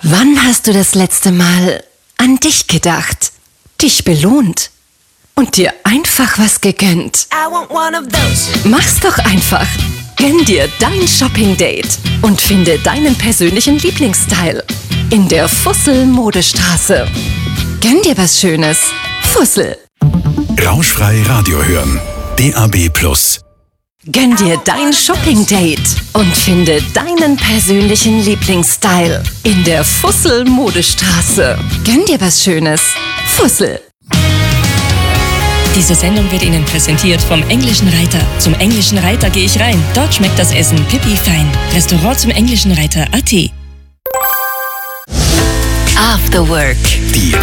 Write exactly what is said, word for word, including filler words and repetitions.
Wann hast du das letzte Mal an dich gedacht, dich belohnt und dir einfach was gegönnt? I want one of those. Mach's doch einfach. Gönn dir dein Shopping-Date und finde deinen persönlichen Lieblingsstyle in der Fussel-Modestraße. Gönn dir was Schönes. Fussel. Rauschfrei Radio hören. D A B plus. Gönn dir dein Shopping-Date und finde deinen persönlichen Lieblingsstyle in der Fussel-Modestraße. Gönn dir was Schönes. Fussel. Diese Sendung wird Ihnen präsentiert vom Englischen Reiter. Zum Englischen Reiter gehe ich rein. Dort schmeckt das Essen pipi fein. Restaurant zum Englischen Reiter punkt a t. After Work. Die